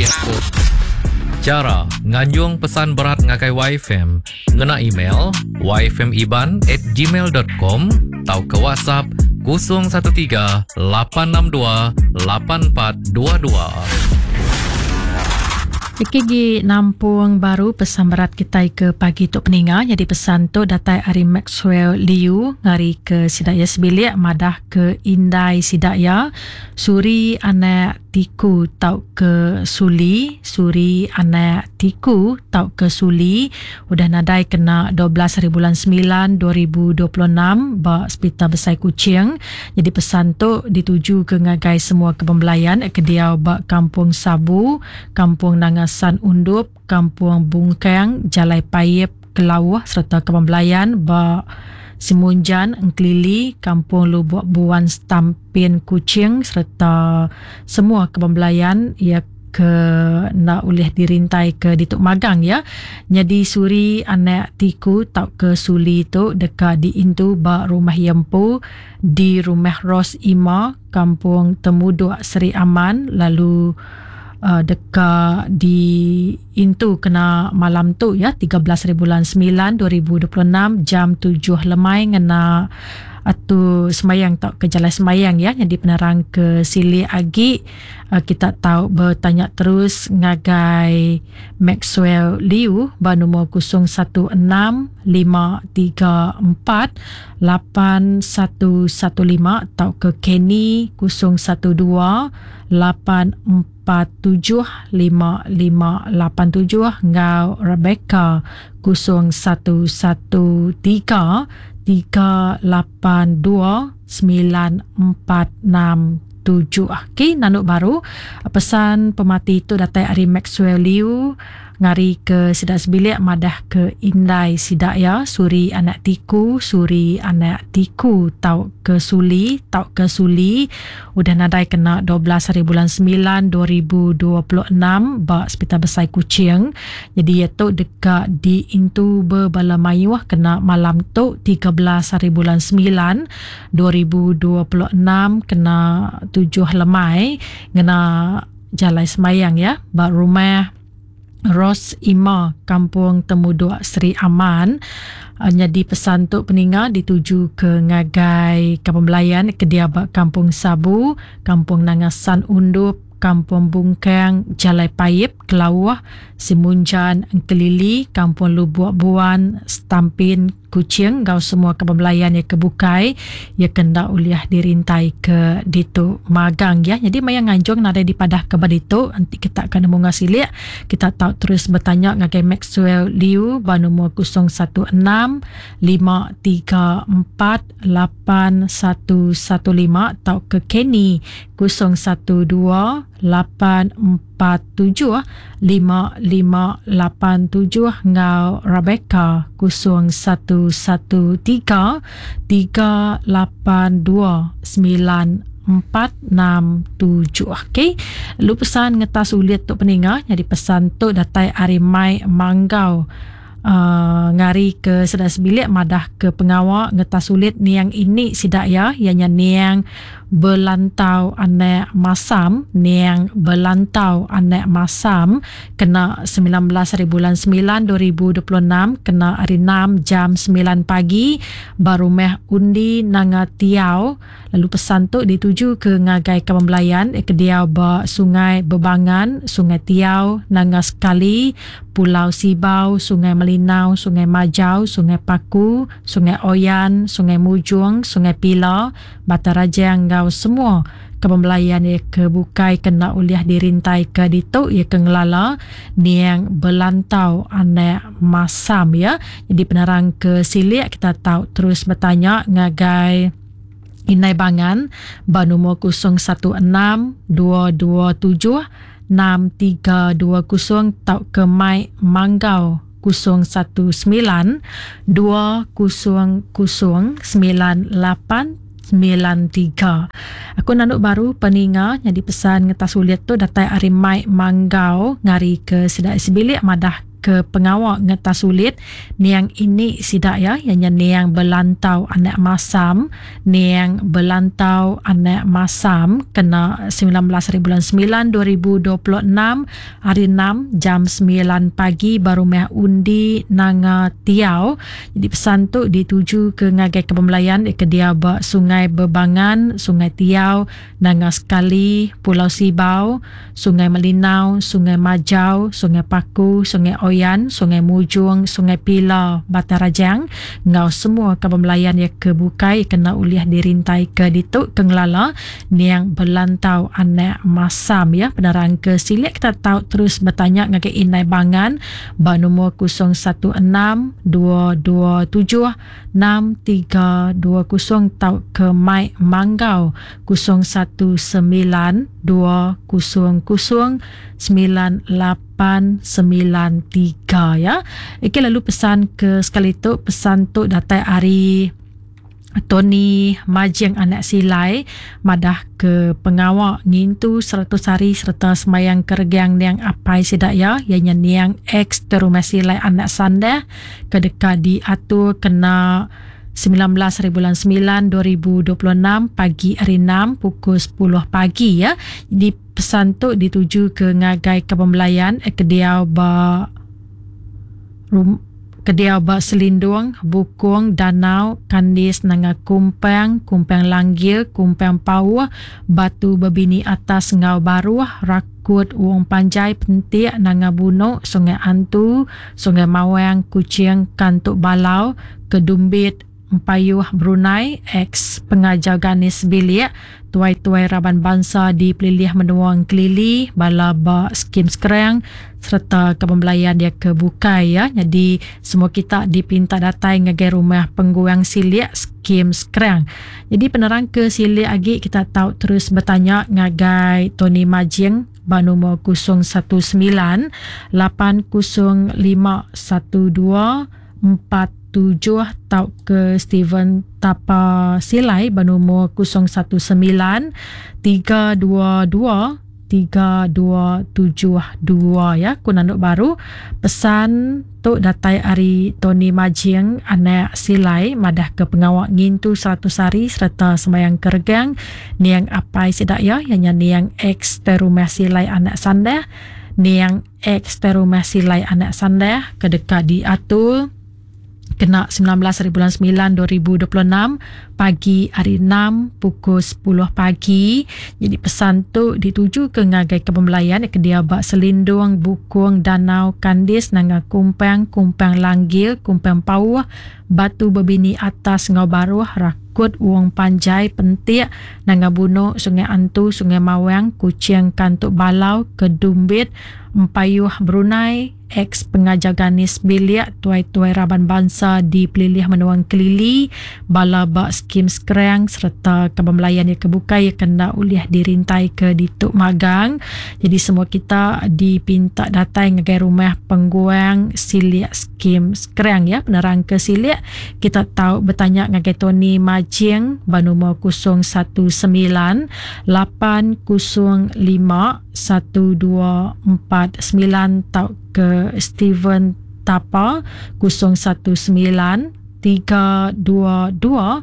Cara nganjung pesan berat ngagai YFM ngena email yfmiban@gmail.com atau ke WhatsApp 013 862 8422. Iki nampung baru pesan berat kita ke pagi tu peninga. Jadi pesan tu datai Ari Maxwell Liu ngari ke Sidaya Sebilik madah ke Indai Sidaya suri anak tiku tau ke Suli suri anak tiku tau ke Suli udah nadai kena 12 hari bulan 9 2026 ba Hospital Besar Kuching. Jadi pesan tu dituju ke ngagai semua kepembelayan ke dia ba Kampung Sabu, Kampung Nangasan Undup, Kampung Bungkang, Jalai Payep, Kelawah serta kepembelayan ba Simunjan, Engklili, Kampung Lubuk Buan Stampin Kuching serta semua kepembelayan ia ke nak ulih dirintai ke Dituk Magang ya. Jadi suri anak tiku tau ke Suli tu dekat di Intu ba Rumah Yempu di Rumah Ros Ima, Kampung Temuduk Seri Aman, lalu dekat di Intu kena malam tu ya 13 hari bulan 9 2026 jam 7 lemai ngena atau semayang tak ke jalan semayang ya. Jadi penerang ke Sili Agi kita tahu bertanya terus ngagai Maxwell Liu ba nombor 0165348115 atau ke Kenny 012-847-5587 ngau Rebecca 0113829467. Okey, nanuk baru pesan pemati itu datai Ari Maxwell Liu ngari ke Sidak Sebilik madah ke Indai Sidak ya suri anak tiku suri anak tiku tau ke Suli udah nadai kena 12 hari bulan 9 2026 ba Hospital Besar Kuching. Jadi iaitu dekat di Intu Bala Mayuah kena malam tu 13 hari bulan 9 2026 kena 7 lemai ngena Jalai Semayang ya ba Rumah Ros Ima, Kampung Temuduk Seri Aman. Jadi pesan tu peninga dituju ke ngagai kepembelayan ke dia Kampung Sabu, Kampung Nangasan Undup, Kampung Bungkang, Jalai Payep, Kelawah, Simunjan, Engkelili, Kampung Lubuk Buan, Stampin, Kuching, gau semua kepembelayan yang kebukai, ia kena uliah dirintai ke Dituk Magang ya. Jadi maya nganjung nada di padah ke Dituk, nanti kita akan mengasilik. Kita tahu terus bertanya ngagai Maxwell Liu, ba nombor 0165348115 atau ke Kenny 012-847-5587 ngau Rebecca 0113829467. Okey, lu pesan ngetas ulit tu peninga. Jadi pesan tu datai Arimai Manggau ngari ke Sidak Sebilik madah ke pengawal ngetas ulit niang ini sidak ya ianya niang belantau anak masam kena 19 hari bulan 9 2026 kena hari 6 jam 9 pagi baru meh undi nanga tiau. Lalu pesan tu dituju ke ngagai kepembelayan ke dia ba Sungai Bebangan, Sungai Tiau, Nanga Sekali, Pulau Sibau, Sungai Melinau, Sungai Majau, Sungai Paku, Sungai Oyan, Sungai Mujung, Sungai Pila, Bataraja Anggau semua kepembelayan ia kebukai kena uliah dirintai ke Dituk ia kengelala niang belantau anak masam ya. Jadi penerang ke Silik kita tahu terus bertanya ngagai Inai Bangan ba nombor 0162276320 tau ke Mai Manggau 01920099893. Aku nanuk baru peninga jadi pesan ngetas uliat tu datai Arimai Manggau ngari ke Sidak Sebilik madah ke pengawal ngeta sulit niang ini sidak ya yang niang belantau anak masam niang belantau anak masam kena 19 bulan 9 2026 hari 6 jam 9 pagi baru meh undi nanga tiau. Jadi pesan tu dituju ke ngagai kepemelayan ke dia Sungai Bebangan, Sungai Tiau, nanga sekali, Pulau Sibau, Sungai Melinau, Sungai Majau, Sungai Paku, Sungai Oyan, Sungai Mujung, Sungai Pilar, Batarajang, ngau semua kepemelayan yang kebukai kena uliah dirintai ke dituk kengelala niang belantau anak masam ya. Penerang ke silik kita tahu terus bertanya ngagai inai bangan ba nombor 016 227 6320 tau ke Mai Manggau 019 200 9893 ya. Okey, lalu pesan ke sekali tu pesan tu datai hari Tony Majeng anak silai madah ke pengawal ngintu 100 hari serta semayang kergiang niang apai sidak ya ianya niang ex terumah silai anak sandah kedeka diatur kena 19 bulan 9 2026 pagi hari 6 pukul 10 pagi ya. Di pesan tu dituju ke ngagai kepemelayan kediau ba Kediau ba Selindung, Bukung, Danau, Kandis, Nanga Kumpang, Kumpang Langgil, Kumpang Pau, Batu Bebini Atas, Ngau Baru, Rakut, Wong Panjai, Pentik, Nanga Buno, Sungai Antu, Sungai Mawang, Kucing, Kantuk Balau, Kedumbit, Empayuh Brunei, ex pengajar Ganis Bilik, tuai-tuai Raban Bangsa di Pelilih Menuang Kelili, Balaba Skim Skerang, serta kepembelayan dia kebukai ya. Jadi semua kita dipinta datai ngagai rumah pengguang silik Skim Skerang. Jadi penerang ke silik lagi kita tahu terus bertanya ngagai Tony Majing ba nombor 019 805 12 47 tau ke Steven Tapa Silai bernomor 019 322 3272 ya. Kunanduk baru pesan tu datai hari Tony Majing anak silai madah ke pengawal ngintu 100 hari serta semayang kergang niang apai sidak ya yang niang ex terumah silai anak sandah niang ex terumah silai anak sandah kedeka diatur kena 19 bulan 9 2026 pagi hari 6 pukul 10 pagi. Jadi pesan tu dituju ke ngagai kepemelayan ke dia bak Selindung, Bukung, Danau, Kandis, Nanga Kumpang, Kumpang Langgil, Kumpang Pau, Batu Bebini Atas, Ngau Baru, Rakut, Wong Panjai, Pentik, Nanga Buno, Sungai Antu, Sungai Mawang, Kucing, Kantuk Balau, Kedumbit, Empayuh Brunei, ex pengajar Ganis Bilik, tuai-tuai Raban Bangsa di Pelilih Menuang Kelili, Balaba Skim Skerang serta kepemelayan yang kebukai yang kena uliah dirintai ke dituk magang. Jadi semua kita dipinta datang ngagai rumah pengguang silik Skim Skerang ya. Penerang ke silik kita tahu bertanya ngagai Tony Majing ba nombor 019 805 1249 tau ke Steven Tapa 019 322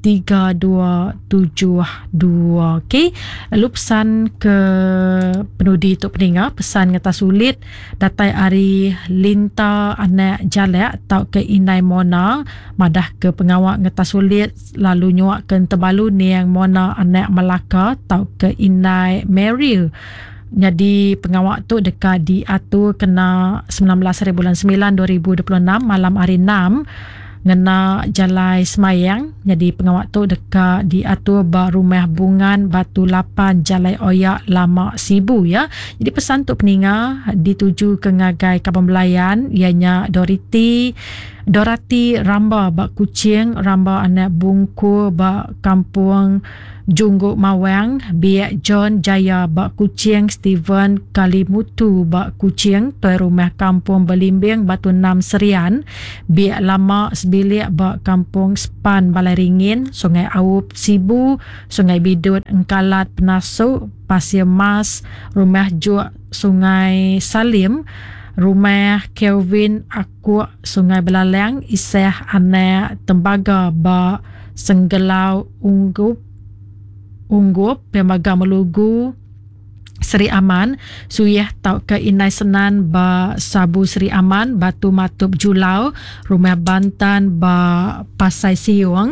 3272. Okey, lalu pesan ke penudi untuk peninga pesan ngata sulit datai hari Linta anak jalak tau ke Inai Mona madah ke pengawal ngata sulit lalu nyuak ke Tebalu niang Mona anak Melaka tau ke Inai Meril. Jadi pengawal tu dekat diatur kena 19 bulan 9 2026 malam hari 6 ngena Jalai Semayang. Jadi pengawal tu dekat diatur ba Rumah Bungan Batu Lapan Jalai Oyak Lama Sibu ya. Jadi pesan tu peninga dituju ke ngagai kepembelayan ianya Dorati Ramba bak Kucing, Ramba anak Bungku bak Kampung Jungguk Mawang, Biak John Jaya bak Kucing, Steven Kalimutu bak Kucing, tuai rumah Kampung Belimbing Batu 6 Serian, Biak Lama Sebilik bak Kampung Sepan Balai Ringin, Sungai Awup Sibu, Sungai Bidut Engkalat Penasuk, Pasir Mas, Rumah Juak Sungai Salim, rumah Kelvin aku Sungai Belalang iseh anak tembaga ba Senggelau Unggup Pemaga Melugu Seri Aman suyah tau ke Inai Senan ba Sabu Seri Aman Batu Matup Julau Rumah Bantan ba Pasai Siung